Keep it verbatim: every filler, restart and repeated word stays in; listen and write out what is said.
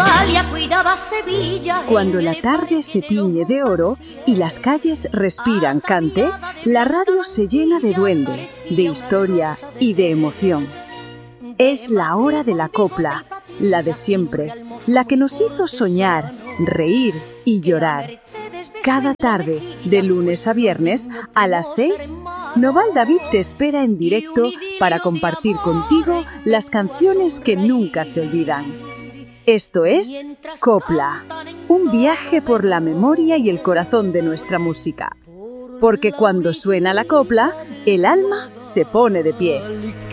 Dalia cuidaba Sevilla. Cuando la tarde se tiñe de oro y las calles respiran cante, la radio se llena de duende, de historia y de emoción. Es la hora de la copla, la de siempre, la que nos hizo soñar, reír y llorar. Cada tarde, de lunes a viernes, a las seis, Noval David te espera en directo para compartir contigo las canciones que nunca se olvidan. Esto es Copla, un viaje por la memoria y el corazón de nuestra música. Porque cuando suena la copla, el alma se pone de pie.